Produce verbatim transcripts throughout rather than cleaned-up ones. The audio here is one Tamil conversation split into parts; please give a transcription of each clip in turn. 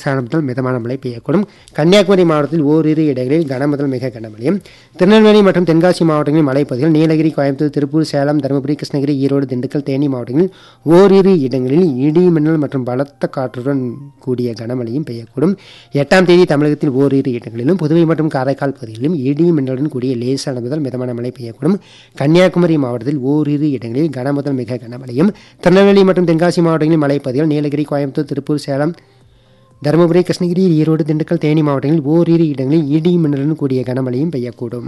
லேசான முதல் மிதமான மழை பெய்யக்கூடும். கன்னியாகுமரி மாவட்டத்தில் ஓரிரு இடங்களில் கனமுதல் மிக கனமழையும், திருநெல்வேலி மற்றும் தென்காசி மாவட்டங்களில் மலைப்பகுதிகள், நீலகிரி, கோயம்புத்தூர், திருப்பூர், சேலம், தருமபுரி, கிருஷ்ணகிரி, ஈரோடு, திண்டுக்கல், தேனி மாவட்டங்களில் ஓரிரு இடங்களில் இடி மின்னல் மற்றும் பலத்த காற்றுடன் கூடிய கனமழையும் பெய்யக்கூடும். எட்டாம் தேதி தமிழகத்தில் ஓரிரு இடங்களிலும், புதுவை மற்றும் காரைக்கால் பகுதிகளிலும் இடி மின்னலுடன் கூடிய லேசான முதல் மிதமான மழை பெய்யக்கூடும். கன்னியாகுமரி மாவட்டத்தில் ஓரிரு இடங்களில் கனமுதல் மிக கனமழையும், திருநெல்வேலி மற்றும் தென்காசி மாவட்டங்களில் மலைப்பகுதிகள், நீலகிரி, கோயம்புத்தூர், திருப்பூர், சேலம், தருமபுரி, கிருஷ்ணகிரி, ஈரோடு, திண்டுக்கல், தேனி மாவட்டங்களில் ஓரிரு இடங்களில் இடி மின்னலுடன் கூடிய கனமழையும் பெய்யக்கூடும்.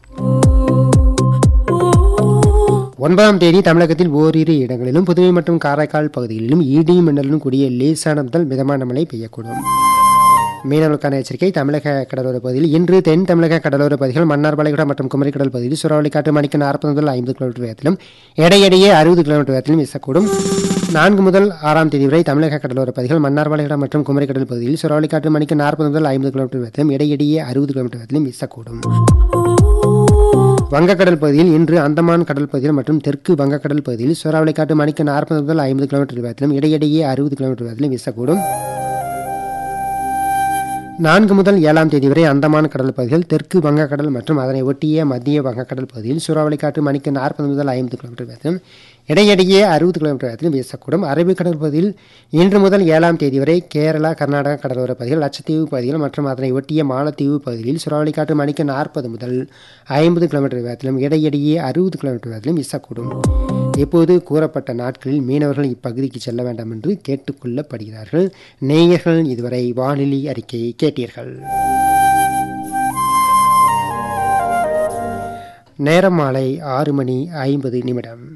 ஒன்பதாம் தேதி தமிழகத்தில் ஓரிரு இடங்களிலும், புதுவை மற்றும் காரைக்கால் பகுதிகளிலும் இடி மின்னலுடன் கூடிய லேசான முதல் மிதமான மழை பெய்யக்கூடும். மீனவர்களுக்கான எச்சரிக்கை. தமிழக கடலோர பகுதியில் இன்று தென் தமிழக கடலோர பகுதிகள், மன்னார் வளைகுடா மற்றும் குமரிக்கடல் பகுதியில் சூறாவளி காற்று மணிக்கு நாற்பது முதல் ஐம்பது கிலோமீட்டர் வேகத்திலும் இடையிடையே அறுபது கிலோமீட்டர் வேகத்திலும் வீசக்கூடும். நான்கு முதல் ஆறாம் தேதி வரை தமிழக கடலோர பகுதிகள், மன்னார் வளைகுடா மற்றும் குமரிக்கடல் பகுதியில் சூறாவளி காற்று மணிக்கு நாற்பது முதல் ஐம்பது கிலோமீட்டர் வேகத்திலும் இடையிடையே அறுபது கிலோமீட்டர் வேகத்திலும் வீசக்கூடும். வங்கக்கடல் பகுதியில் இன்று அந்தமான் கடல் பகுதியில் மற்றும் தெற்கு வங்கக்கடல் பகுதியில் சூறாவளி காற்று மணிக்கு நாற்பது முதல் ஐம்பது கிலோமீட்டர் வேகத்திலும் இடையிடையே அறுபது கிலோமீட்டர் வேகத்திலும் வீசக்கூடும். நான்கு முதல் ஏழாம் தேதி வரை அந்தமான் கடல் பகுதிகள், தெற்கு வங்கக்கடல் மற்றும் அதனை ஒட்டிய மத்திய வங்கக்கடல் பகுதியில் சூறாவளி காற்று மணிக்கு நாற்பது முதல் ஐம்பது கிலோமீட்டர் வேகத்திலும் இடையிடையே அறுபது கிலோமீட்டர் வேகத்திலும் வீசக்கூடும். அரபிக்கடல் பகுதியில் இன்று முதல் ஏழாம் தேதி வரை கேரளா, கர்நாடகா கடலோர பகுதிகள், லட்சத்தீவு பகுதிகள் மற்றும் அதனை ஒட்டிய மாலத்தீவு பகுதியில் சூறாவளி காற்று மணிக்கு நாற்பது முதல் ஐம்பது கிலோமீட்டர் வேகத்திலும் இடையிடையே அறுபது கிலோமீட்டர் வேகத்திலும் வீசக்கூடும். இப்போது கூறப்பட்ட நாட்களில் மீனவர்கள் இப்பகுதிக்கு செல்ல வேண்டாம் என்று கேட்டுக்கொள்ளப்படுகிறார்கள். நேயர்கள் இதுவரை வானிலை அறிக்கையை கேட்டீர்கள். நேரம் மாலை ஆறு மணி ஐம்பது நிமிடம்.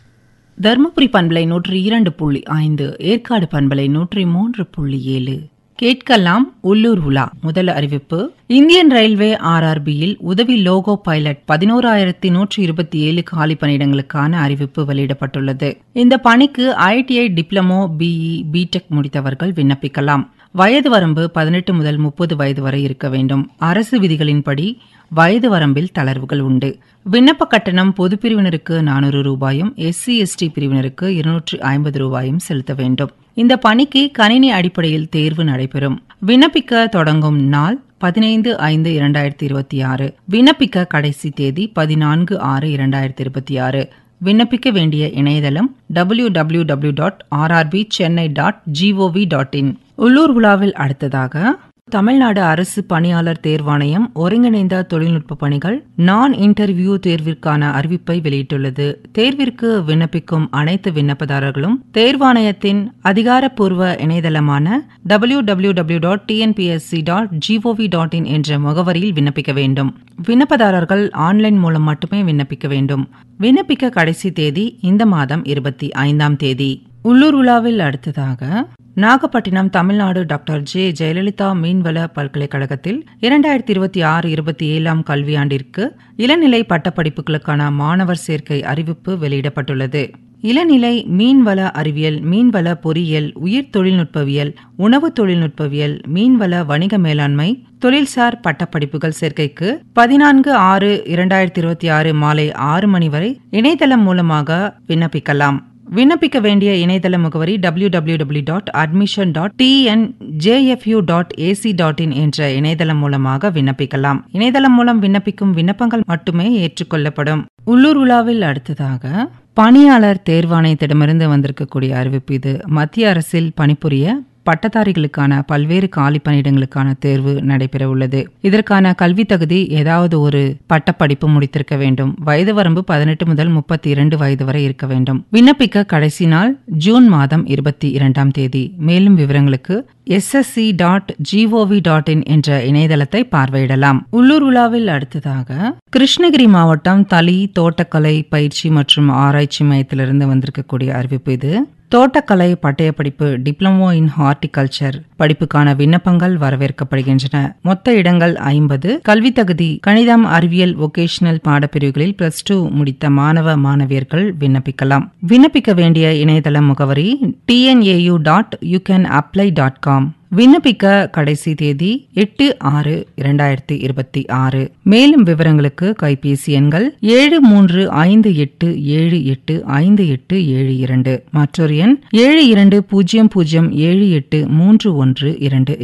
தர்மபுரி பண்பலை நூற்றி இரண்டு புள்ளி ஐந்து, ஏற்காடு பண்பலை நூற்றி மூன்று புள்ளி ஏழு. கேட்கலாம் உள்ளூர் உலா. முதல் அறிவிப்பு. இந்தியன் ரயில்வே ஆர்ஆர்பியில் உதவி லோகோ பைலட் பதினோராயிரத்தி நூற்றி இருபத்தி ஏழு காலி பணியிடங்களுக்கான அறிவிப்பு வெளியிடப்பட்டுள்ளது. இந்த பணிக்கு ஐடிஐ, டிப்ளமோ, பிஇ, பிடெக் முடித்தவர்கள் விண்ணப்பிக்கலாம். வயது வரம்பு பதினெட்டு முதல் முப்பது வயது வரை இருக்க வேண்டும். அரசு விதிகளின்படி வயது வரம்பில் தளர்வுகள் உண்டு. விண்ணப்ப கட்டணம் பொது பிரிவினருக்கு நானூறு ரூபாயும், எஸ்சி எஸ்டி பிரிவினருக்கு இருநூற்று ஐம்பது ரூபாயும் செலுத்த வேண்டும். இந்த பணிக்கு கணினி அடிப்படையில் தேர்வு நடைபெறும். விண்ணப்பிக்க தொடங்கும் நாள் பதினைந்து ஐந்து இரண்டாயிரத்தி இருபத்தி ஆறு. விண்ணப்பிக்க கடைசி தேதி பதினான்கு ஆறு இரண்டாயிரத்தி இருபத்தி ஆறு. விண்ணப்பிக்க வேண்டிய இணையதளம் W W W dot RRB Chennai dot gov dot in. உள்ளூர் உலாவில் அடுத்ததாக தமிழ்நாடு அரசு பணியாளர் தேர்வாணையம் ஒருங்கிணைந்த தொழில்நுட்ப பணிகள் நான் இன்டர்வியூ தேர்விற்கான அறிவிப்பை வெளியிட்டுள்ளது. தேர்விற்கு விண்ணப்பிக்கும் அனைத்து விண்ணப்பதாரர்களும் தேர்வாணையத்தின் அதிகாரப்பூர்வ இணையதளமான W W W dot TNPSC dot gov dot in என்ற முகவரியில் விண்ணப்பிக்க வேண்டும். விண்ணப்பதாரர்கள் ஆன்லைன் மூலம் மட்டுமே விண்ணப்பிக்க வேண்டும். விண்ணப்பிக்க கடைசி தேதி இந்த மாதம் இருபத்தி ஐந்தாம் தேதி. உள்ளூர் உலாவில் அடுத்ததாக நாகப்பட்டினம் தமிழ்நாடு டாக்டர் ஜே ஜெயலலிதா மீன்வள பல்கலைக்கழகத்தில் இரண்டாயிரத்தி இருபத்தி ஆறு இருபத்தி ஏழாம் கல்வியாண்டிற்கு இளநிலை பட்டப்படிப்புகளுக்கான மாணவர் சேர்க்கை அறிவிப்பு வெளியிடப்பட்டுள்ளது. இளநிலை மீன்வள அறிவியல், மீன்வள பொறியியல், உயிர் தொழில்நுட்பவியல், உணவு தொழில்நுட்பவியல், மீன்வள வணிக மேலாண்மை, தொழில்சார் பட்டப்படிப்புகள் சேர்க்கைக்கு பதினான்கு ஆறு இரண்டாயிரத்தி இருபத்தி ஆறு மாலை ஆறு மணி வரை இணையதளம் மூலமாக விண்ணப்பிக்கலாம். விண்ணப்பிக்க வேண்டிய இணையதள முகவரி W W W dot admission dot TNJFU dot AC dot in என்ற இணையதளம் மூலமாக விண்ணப்பிக்கலாம். இணையதளம் மூலம் விண்ணப்பிக்கும் விண்ணப்பங்கள் மட்டுமே ஏற்றுக்கொள்ளப்படும். உள்ளூர் உலாவில் அடுத்ததாக பணியாளர் தேர்வாணையத்திடமிருந்து வந்திருக்கக்கூடிய அறிவிப்பு இது. மத்திய அரசில் பணிபுரிய பட்டதாரிகளுக்கான பல்வேறு காலி பணியிடங்களுக்கான தேர்வு நடைபெற உள்ளது. இதற்கான கல்வி தகுதி ஏதாவது ஒரு பட்டப்படிப்பு முடித்திருக்க வேண்டும். வயது வரம்பு பதினெட்டு முதல் முப்பத்தி இரண்டு வயது வரை இருக்க வேண்டும். விண்ணப்பிக்க கடைசி நாள் ஜூன் மாதம் இருபத்தி இரண்டாம் தேதி. மேலும் விவரங்களுக்கு S S C dot gov dot in என்ற இணையதளத்தை பார்வையிடலாம். உள்ளூர் உலாவில் அடுத்ததாக கிருஷ்ணகிரி மாவட்டம் தளி தோட்டக்கலை பயிற்சி மற்றும் ஆராய்ச்சி மையத்திலிருந்து வந்திருக்கக்கூடிய அறிவிப்பு இது. தோட்டக்கலை பட்டய படிப்பு டிப்ளமோ இன் ஹார்டிகல்ச்சர் படிப்புக்கான விண்ணப்பங்கள் வரவேற்கப்படுகின்றன. மொத்த இடங்கள் ஐம்பது. கல்வி தகுதி கணிதம், அறிவியல், வொகேஷனல் பாடப்பிரிவுகளில் பிளஸ் டூ முடித்த மாணவ மாணவியர்கள் விண்ணப்பிக்கலாம். விண்ணப்பிக்க வேண்டிய இணையதள முகவரி TNAU dot U can apply dot com. விண்ணப்பிக்க கடைசி தேதி எட்டு ஆறு இரண்டாயிரத்தி இருபத்தி ஆறு. மேலும் விவரங்களுக்கு கைபேசி எண்கள் ஏழு மூன்று ஐந்து எட்டு ஏழு எட்டு ஐந்து எட்டு ஏழு இரண்டு, மற்றொரு எண் ஏழு இரண்டு பூஜ்ஜியம் பூஜ்ஜியம் ஏழு எட்டு மூன்று ஒன்று இரண்டு.